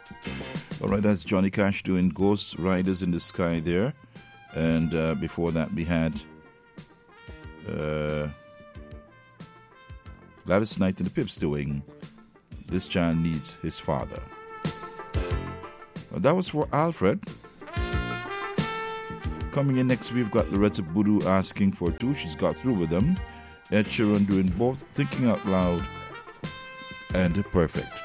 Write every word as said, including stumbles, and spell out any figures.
All right, that's Johnny Cash doing Ghost Riders in the Sky there. And uh, before that, we had uh, Gladys Knight and the Pips doing This Child Needs His Father. Well, that was for Alfred. Coming in next, we've got Loretta Boudou asking for two. She's got through with them. Ed Sheeran doing both Thinking Out Loud and Perfect.